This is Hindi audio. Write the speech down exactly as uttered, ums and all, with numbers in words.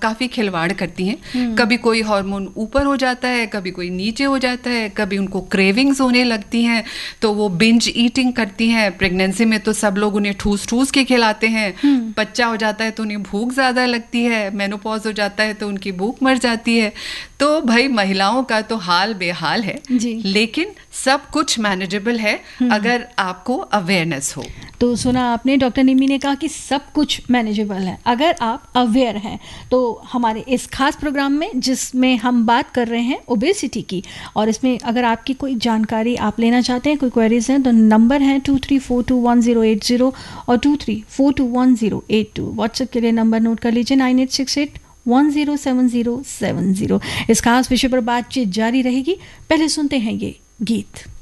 काफ़ी खिलवाड़ करती हैं। कभी कोई हार्मोन ऊपर हो जाता है, कभी कोई नीचे हो जाता है, कभी उनको क्रेविंग्स होने लगती हैं तो वो बिंज ईटिंग करती हैं। प्रेगनेंसी में तो सब लोग उन्हें ठूस ठूस के खिलाते हैं, बच्चा हो जाता है तो उन्हें भूख ज़्यादा लगती है, मेनोपॉज हो जाता है तो उनकी भूख मर जाती है। तो भाई महिलाओं का तो हाल बेहाल है, लेकिन सब कुछ मैनेजेबल है अगर आपको अवेयरनेस हो। तो सुना आपने, डॉक्टर निम्मी ने कहा कि सब कुछ मैनेजेबल है अगर आप अवेयर हैं। तो हमारे इस खास प्रोग्राम में जिसमें हम बात कर रहे हैं ओबेसिटी की, और इसमें अगर आपकी कोई जानकारी आप लेना चाहते हैं, कोई क्वेरीज हैं, तो नंबर है to three four to one zero eight zero और to three four to one zero eight to. WhatsApp के लिए नंबर नोट कर लीजिए nine eight six eight one zero seven zero seven zero. इस खास विषय पर बातचीत जारी रहेगी, पहले सुनते हैं ये गीत।